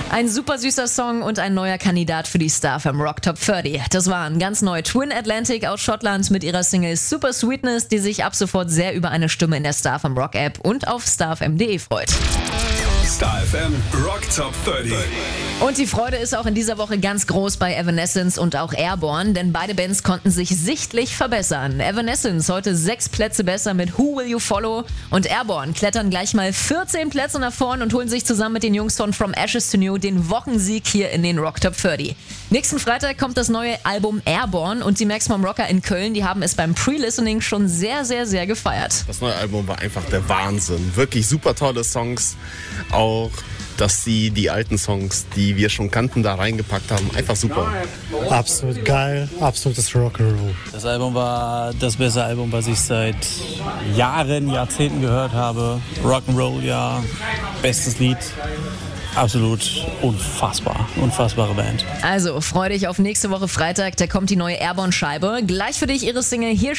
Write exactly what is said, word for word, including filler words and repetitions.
Ein super süßer Song und ein neuer Kandidat für die Star F M Rock Top dreißig. Das waren ganz neu Twin Atlantic aus Schottland mit ihrer Single Super Sweetness, die sich ab sofort sehr über eine Stimme in der Star F M Rock App und auf star f m punkt d e freut. Star F M Rock Top dreißig. Und die Freude ist auch in dieser Woche ganz groß bei Evanescence und auch Airborne, denn beide Bands konnten sich sichtlich verbessern. Evanescence heute sechs Plätze besser mit Who Will You Follow und Airborne klettern gleich mal vierzehn Plätze nach vorn und holen sich zusammen mit den Jungs von From Ashes to New den Wochensieg hier in den Rock Top dreißig. Nächsten Freitag kommt das neue Album Airborne und die Maximum Rocker in Köln, die haben es beim Pre-Listening schon sehr, sehr, sehr gefeiert. Das neue Album war einfach der Wahnsinn. Wirklich super tolle Songs. Auch, dass sie die alten Songs, die wir schon kannten, da reingepackt haben. Einfach super. Absolut geil, absolutes Rock'n'Roll. Das Album war das beste Album, was ich seit Jahren, Jahrzehnten gehört habe. Rock'n'Roll, ja, bestes Lied. Absolut unfassbar, unfassbare Band. Also, freu dich auf nächste Woche Freitag, da kommt die neue Airborne-Scheibe. Gleich für dich ihre Single Hier